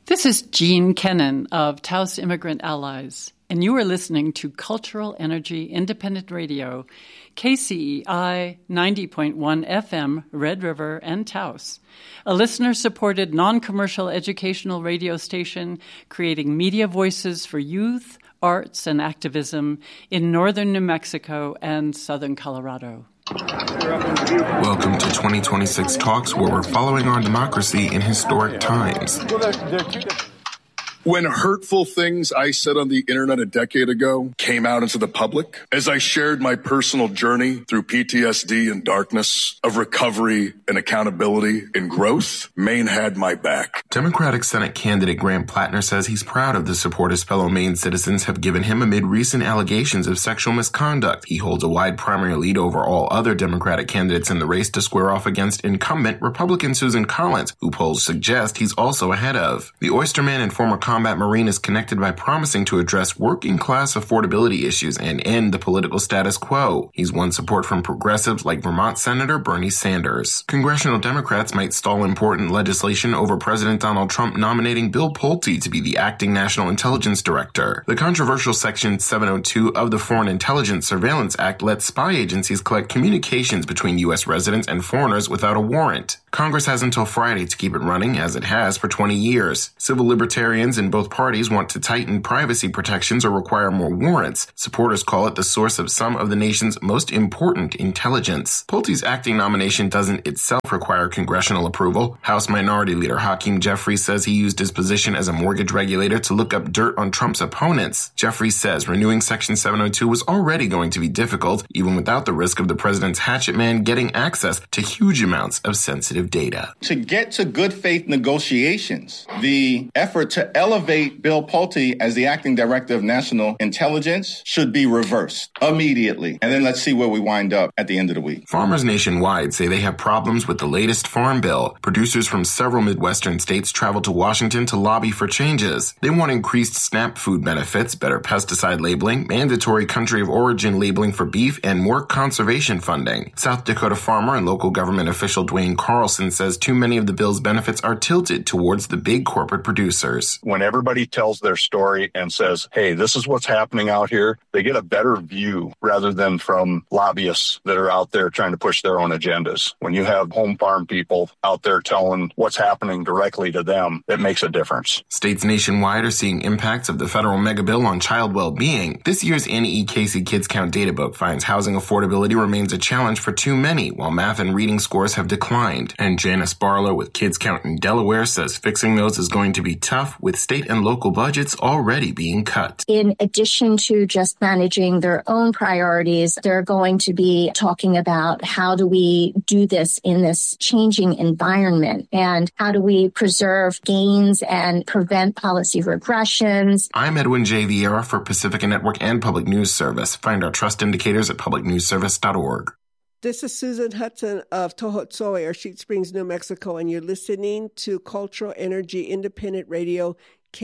This is Jean Kennan of Taos Immigrant Allies, and you are listening to Cultural Energy Independent Radio, KCEI 90.1 FM, Red River and Taos, a listener-supported non-commercial educational radio station creating media voices for youth, arts, and activism in northern New Mexico and southern Colorado. Welcome to 2026 Talks, where we're following our democracy in historic times. When hurtful things I said on the internet a decade ago came out into the public, as I shared my personal journey through PTSD and darkness, of recovery and accountability and growth, Maine had my back. Democratic Senate candidate Grant Plattner says he's proud of the support his fellow Maine citizens have given him amid recent allegations of sexual misconduct. He holds a wide primary lead over all other Democratic candidates in the race to square off against incumbent Republican Susan Collins, who polls suggest he's also ahead of. The Oysterman and former combat Marine is connected by promising to address working-class affordability issues and end the political status quo. He's won support from progressives like Vermont Senator Bernie Sanders. Congressional Democrats might stall important legislation over President Donald Trump nominating Bill Pulte to be the acting National Intelligence Director. The controversial Section 702 of the Foreign Intelligence Surveillance Act lets spy agencies collect communications between U.S. residents and foreigners without a warrant. Congress has until Friday to keep it running, as it has for 20 years. Civil libertarians in both parties want to tighten privacy protections or require more warrants. Supporters call it the source of some of the nation's most important intelligence. Pulte's acting nomination doesn't itself require congressional approval. House Minority Leader Hakeem Jeffries says he used his position as a mortgage regulator to look up dirt on Trump's opponents. Jeffries says renewing Section 702 was already going to be difficult, even without the risk of the president's hatchet man getting access to huge amounts of sensitive data. To get to good faith negotiations, the effort to elevate Bill Pulte as the acting director of national intelligence should be reversed immediately. And then let's see where we wind up at the end of the week. Farmers nationwide say they have problems with the latest farm bill. Producers from several Midwestern states traveled to Washington to lobby for changes. They want increased SNAP food benefits, better pesticide labeling, mandatory country of origin labeling for beef, and more conservation funding. South Dakota farmer and local government official Dwayne Carlson says too many of the bill's benefits are tilted towards the big corporate producers. When everybody tells their story and says, hey, this is what's happening out here, they get a better view rather than from lobbyists that are out there trying to push their own agendas. When you have home farm people out there telling what's happening directly to them, it makes a difference. States nationwide are seeing impacts of the federal mega bill on child well-being. This year's Annie E. Casey Kids Count data book finds housing affordability remains a challenge for too many, while math and reading scores have declined. And Janice Barlow with Kids Count in Delaware says fixing those is going to be tough, with state and local budgets already being cut. In addition to just managing their own priorities, they're going to be talking about how do we do this in this changing environment, and how do we preserve gains and prevent policy regressions. I'm Edwin J. Vieira for Pacifica Network and Public News Service. Find our trust indicators at publicnewsservice.org. This is Susan Hudson of Tohotzoe, or Sheet Springs, New Mexico, and you're listening to Cultural Energy Independent Radio,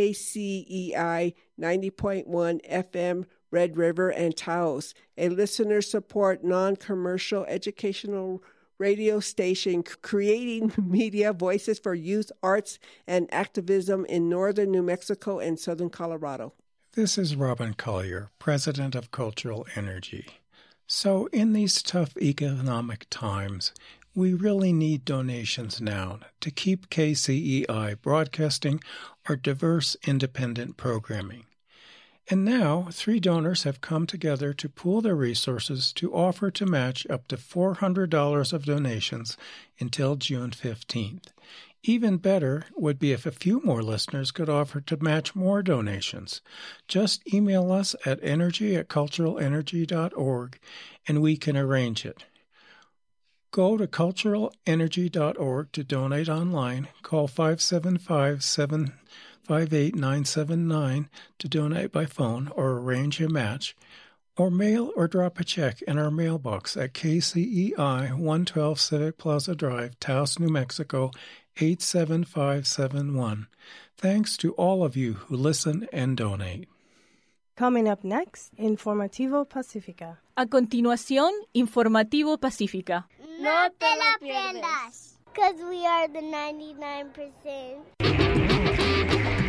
KCEI 90.1 FM, Red River and Taos, a listener-support, non-commercial educational radio station creating media voices for youth, arts, and activism in northern New Mexico and southern Colorado. This is Robin Collier, president of Cultural Energy. So in these tough economic times, we really need donations now to keep KCEI broadcasting our diverse independent programming. And now, 3 donors have come together to pool their resources to offer to match up to $400 of donations until June 15th. Even better would be if a few more listeners could offer to match more donations. Just email us at energy@culturalenergy.org and we can arrange it. Go to culturalenergy.org to donate online. Call 575-758-979 to donate by phone or arrange a match, or mail or drop a check in our mailbox at KCEI 112 Civic Plaza Drive, Taos, New Mexico 87571. Thanks to all of you who listen and donate. Coming up next, Informativo Pacífica. A continuación, Informativo Pacífica. No te la pierdas, because we are the 99%.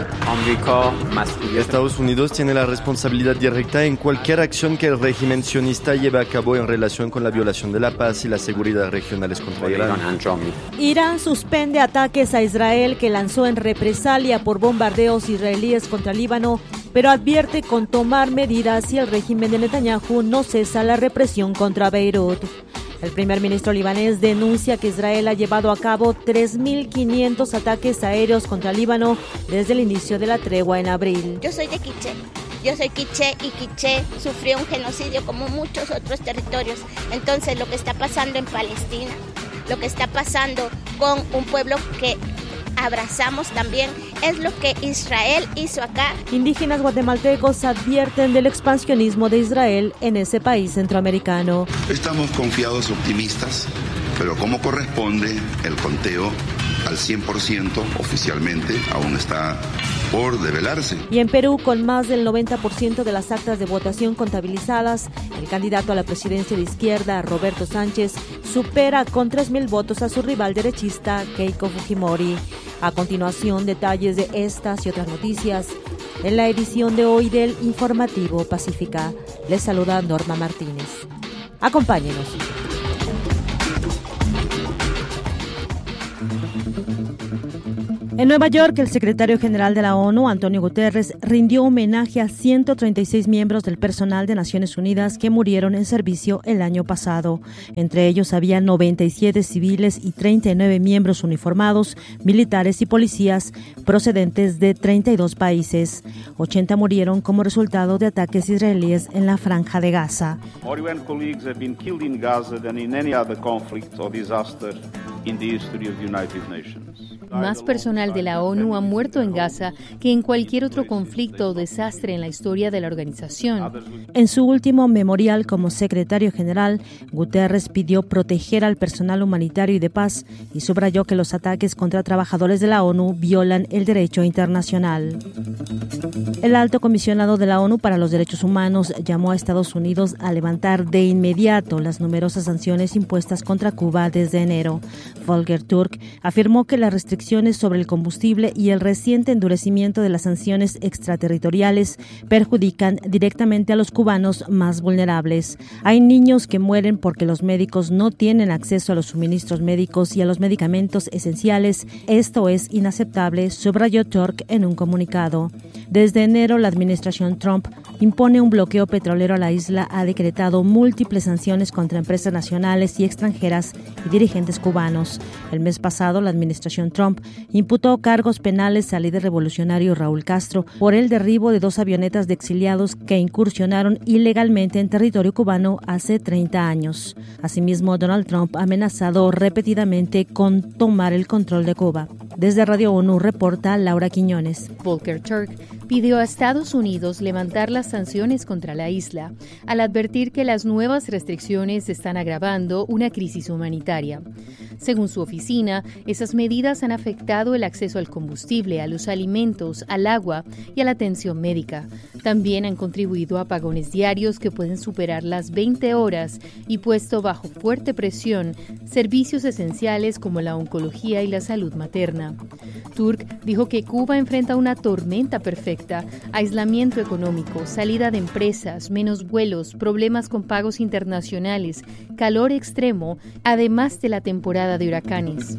Estados Unidos tiene la responsabilidad directa en cualquier acción que el régimen sionista lleve a cabo en relación con la violación de la paz y la seguridad regionales contra Irán. Irán suspende ataques a Israel que lanzó en represalia por bombardeos israelíes contra Líbano, pero advierte con tomar medidas si el régimen de Netanyahu no cesa la represión contra Beirut. El primer ministro libanés denuncia que Israel ha llevado a cabo 3.500 ataques aéreos contra Líbano desde el inicio de la tregua en abril. Yo soy quiché y Quiché sufrió un genocidio como muchos otros territorios. Entonces lo que está pasando en Palestina, lo que está pasando con un pueblo que abrazamos también, es lo que Israel hizo acá. Indígenas guatemaltecos advierten del expansionismo de Israel en ese país centroamericano. Estamos confiados, optimistas, pero como corresponde, el conteo al 100% oficialmente aún está por develarse. Y en Perú, con más del 90% de las actas de votación contabilizadas, el candidato a la presidencia de izquierda, Roberto Sánchez, supera con 3.000 votos a su rival derechista, Keiko Fujimori. A continuación, detalles de estas y otras noticias en la edición de hoy del Informativo Pacífica. Les saluda Norma Martínez. Acompáñenos. En Nueva York, el secretario general de la ONU, Antonio Guterres, rindió homenaje a 136 miembros del personal de Naciones Unidas que murieron en servicio el año pasado. Entre ellos había 97 civiles y 39 miembros uniformados, militares y policías procedentes de 32 países. 80 murieron como resultado de ataques israelíes en la Franja de Gaza. More UN colleagues have been killed in Gaza than in any other conflict or disaster in the history of the United Nations. Más personal de la ONU ha muerto en Gaza que en cualquier otro conflicto o desastre en la historia de la organización. En su último memorial como secretario general, Guterres pidió proteger al personal humanitario y de paz y subrayó que los ataques contra trabajadores de la ONU violan el derecho internacional. El alto comisionado de la ONU para los Derechos Humanos llamó a Estados Unidos a levantar de inmediato las numerosas sanciones impuestas contra Cuba desde enero. Volker Turk afirmó que las restricciones sobre el combustible y el reciente endurecimiento de las sanciones extraterritoriales perjudican directamente a los cubanos más vulnerables. Hay niños que mueren porque los médicos no tienen acceso a los suministros médicos y a los medicamentos esenciales. Esto es inaceptable, subrayó Turk en un comunicado. Desde enero, la administración Trump impone un bloqueo petrolero a la isla, ha decretado múltiples sanciones contra empresas nacionales y extranjeras y dirigentes cubanos. El mes pasado, la administración Trump imputó cargos penales al líder revolucionario Raúl Castro por el derribo de 2 avionetas de exiliados que incursionaron ilegalmente en territorio cubano hace 30 años. Asimismo, Donald Trump ha amenazado repetidamente con tomar el control de Cuba. Desde Radio ONU reporta Laura Quiñones. Volker Turk pidió a Estados Unidos levantar las sanciones contra la isla, al advertir que las nuevas restricciones están agravando una crisis humanitaria. Según su oficina, esas medidas han afectado el acceso al combustible, a los alimentos, al agua y a la atención médica. También han contribuido a apagones diarios que pueden superar las 20 horas y puesto bajo fuerte presión servicios esenciales como la oncología y la salud materna. Turk dijo que Cuba enfrenta una tormenta perfecta: aislamiento económico, salida de empresas, menos vuelos, problemas con pagos internacionales, calor extremo, además de la temporada de huracanes.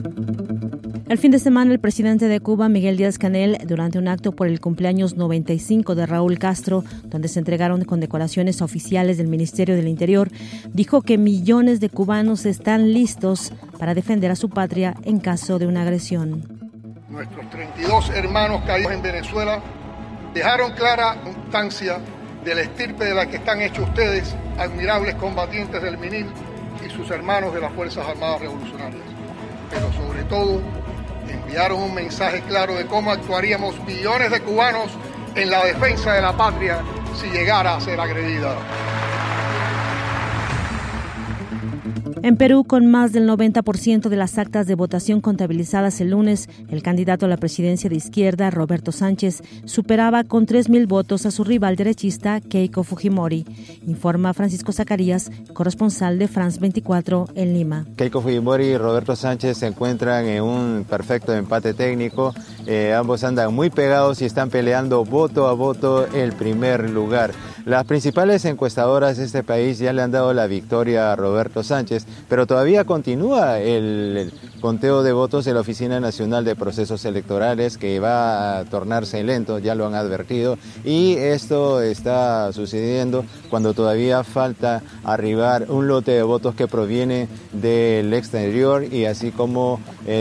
El fin de semana, el presidente de Cuba, Miguel Díaz-Canel, durante un acto por el cumpleaños 95 de Raúl Castro, donde se entregaron condecoraciones oficiales del Ministerio del Interior, dijo que millones de cubanos están listos para defender a su patria en caso de una agresión. Nuestros 32 hermanos caídos en Venezuela dejaron clara constancia de la estirpe de la que están hechos ustedes, admirables combatientes del MINIL y sus hermanos de las Fuerzas Armadas Revolucionarias. Pero sobre todo, enviaron un mensaje claro de cómo actuaríamos millones de cubanos en la defensa de la patria si llegara a ser agredida. En Perú, con más del 90% de las actas de votación contabilizadas el lunes, el candidato a la presidencia de izquierda, Roberto Sánchez, superaba con 3,000 votos a su rival derechista, Keiko Fujimori, informa Francisco Zacarías, corresponsal de France 24 en Lima. Keiko Fujimori y Roberto Sánchez se encuentran en un perfecto empate técnico. Ambos andan muy pegados y están peleando voto a voto el primer lugar. Las principales encuestadoras de este país ya le han dado la victoria a Roberto Sánchez, pero todavía continúa el conteo de votos de la Oficina Nacional de Procesos Electorales, que va a tornarse lento, ya lo han advertido, y esto está sucediendo cuando todavía falta arribar un lote de votos que proviene del exterior y así como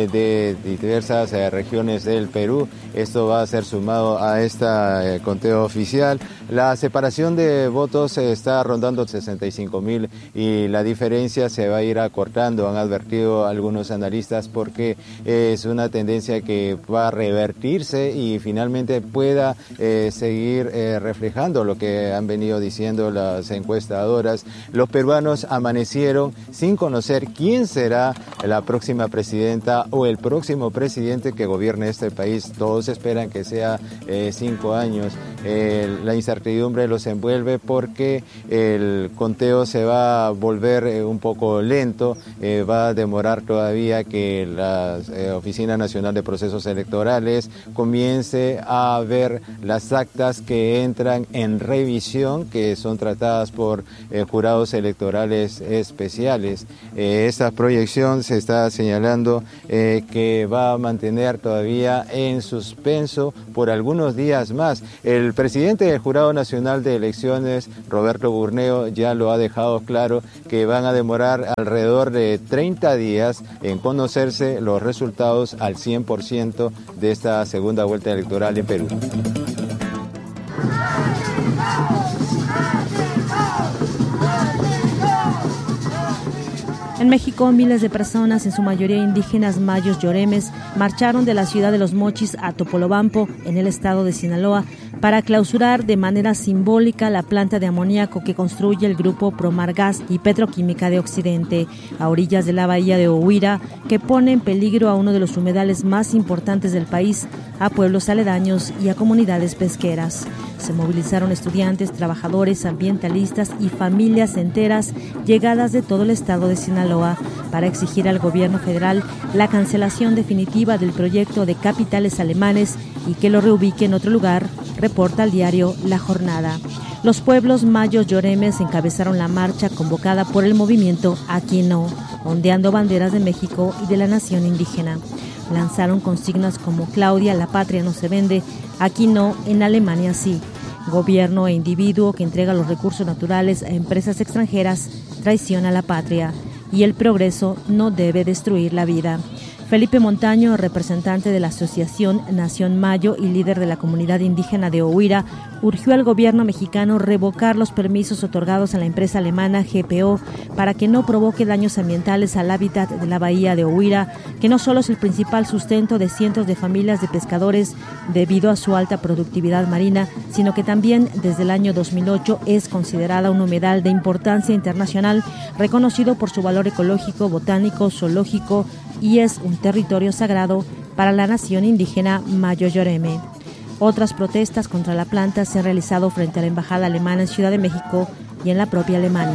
de diversas regiones del Perú. Esto va a ser sumado a este conteo oficial. La separación de votos está rondando 65,000 y la diferencia se va a ir acortando, han advertido algunos analistas, porque es una tendencia que va a revertirse y finalmente pueda seguir reflejando lo que han venido diciendo las encuestadoras. Los peruanos amanecieron sin conocer quién será la próxima presidenta o el próximo presidente que gobierne este país. Todos esperan que sea 5 años. La incertidumbre los envuelve porque el conteo se va a volver un poco lento, va a demorar todavía que la Oficina Nacional de Procesos Electorales comience a ver las actas que entran en revisión, que son tratadas por jurados electorales especiales. Esta proyección se está señalando que va a mantener todavía en suspenso por algunos días más. El presidente del Jurado Nacional de Elecciones, Roberto Burneo, ya lo ha dejado claro, que van a demorar alrededor de 30 días en conocerse los resultados al 100% de esta segunda vuelta electoral en Perú. En México, miles de personas, en su mayoría indígenas mayos yoremes, marcharon de la ciudad de Los Mochis a Topolobampo, en el estado de Sinaloa, para clausurar de manera simbólica la planta de amoníaco que construye el grupo Promargas y Petroquímica de Occidente, a orillas de la bahía de Ohuira, que pone en peligro a uno de los humedales más importantes del país, a pueblos aledaños y a comunidades pesqueras. Se movilizaron estudiantes, trabajadores, ambientalistas y familias enteras llegadas de todo el estado de Sinaloa para exigir al gobierno federal la cancelación definitiva del proyecto de capitales alemanes y que lo reubique en otro lugar, reporta el diario La Jornada. Los pueblos mayos yoremes encabezaron la marcha convocada por el movimiento Aquí No, ondeando banderas de México y de la nación indígena. Lanzaron consignas como Claudia, la patria no se vende, aquí no, en Alemania sí. Gobierno e individuo que entrega los recursos naturales a empresas extranjeras traiciona la patria y el progreso no debe destruir la vida. Felipe Montaño, representante de la Asociación Nación Mayo y líder de la comunidad indígena de Ohuira, urgió al gobierno mexicano revocar los permisos otorgados a la empresa alemana GPO para que no provoque daños ambientales al hábitat de la bahía de Ohuira, que no solo es el principal sustento de cientos de familias de pescadores debido a su alta productividad marina, sino que también desde el año 2008 es considerada un humedal de importancia internacional, reconocido por su valor ecológico, botánico, zoológico, y es un territorio sagrado para la nación indígena Mayo Yoreme. Otras protestas contra la planta se han realizado frente a la embajada alemana en Ciudad de México y en la propia Alemania.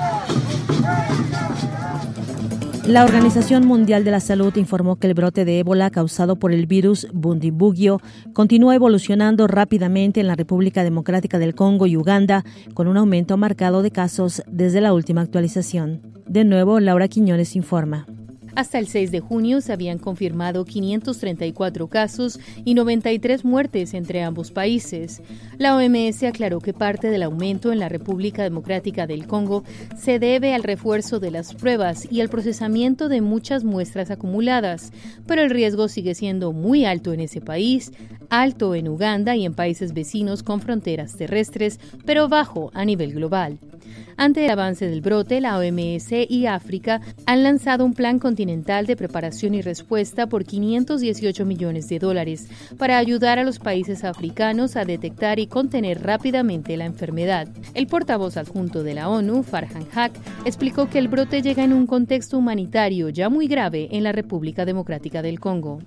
La Organización Mundial de la Salud informó que el brote de ébola causado por el virus Bundibugyo continúa evolucionando rápidamente en la República Democrática del Congo y Uganda, con un aumento marcado de casos desde la última actualización. De nuevo, Laura Quiñones informa. Hasta el 6 de junio se habían confirmado 534 casos y 93 muertes entre ambos países. La OMS aclaró que parte del aumento en la República Democrática del Congo se debe al refuerzo de las pruebas y al procesamiento de muchas muestras acumuladas, pero el riesgo sigue siendo muy alto en ese país, alto en Uganda y en países vecinos con fronteras terrestres, pero bajo a nivel global. Ante el avance del brote, la OMS y África han lanzado un plan continental de preparación y respuesta por $518 millones para ayudar a los países africanos a detectar y contener rápidamente la enfermedad. El portavoz adjunto de la ONU, Farhan Haq, explicó que el brote llega en un contexto humanitario ya muy grave en la República Democrática del Congo.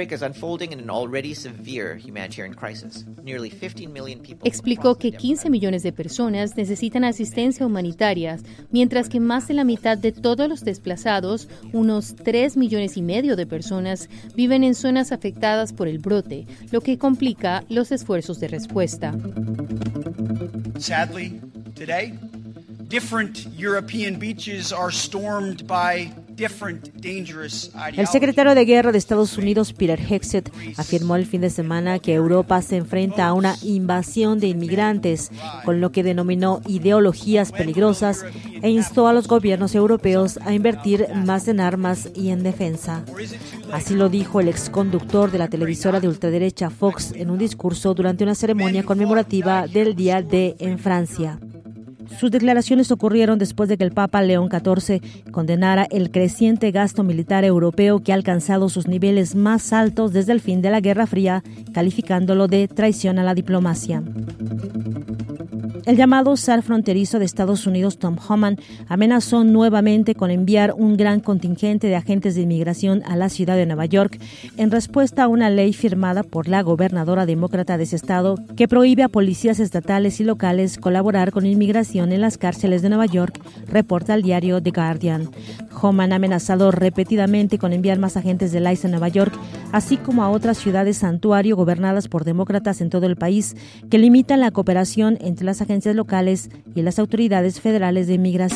Explicó que 15 millones de personas necesitan asistencia humanitaria, mientras que más de la mitad de todos los desplazados, unos 3,5 millones de personas, viven en zonas afectadas por el brote, lo que complica los esfuerzos de respuesta. Sadly, today, different European beaches are stormed by el secretario de Guerra de Estados Unidos, Peter Hegseth, afirmó el fin de semana que Europa se enfrenta a una invasión de inmigrantes, con lo que denominó ideologías peligrosas, e instó a los gobiernos europeos a invertir más en armas y en defensa. Así lo dijo el exconductor de la televisora de ultraderecha Fox en un discurso durante una ceremonia conmemorativa del Día D en Francia. Sus declaraciones ocurrieron después de que el Papa León XIV condenara el creciente gasto militar europeo que ha alcanzado sus niveles más altos desde el fin de la Guerra Fría, calificándolo de traición a la diplomacia. El llamado zar fronterizo de Estados Unidos, Tom Homan, amenazó nuevamente con enviar un gran contingente de agentes de inmigración a la ciudad de Nueva York en respuesta a una ley firmada por la gobernadora demócrata de ese estado que prohíbe a policías estatales y locales colaborar con inmigración en las cárceles de Nueva York, reporta el diario The Guardian. Homan ha amenazado repetidamente con enviar más agentes del ICE a Nueva York, así como a otras ciudades santuario gobernadas por demócratas en todo el país que limitan la cooperación entre las agencias locales y las autoridades federales de inmigración.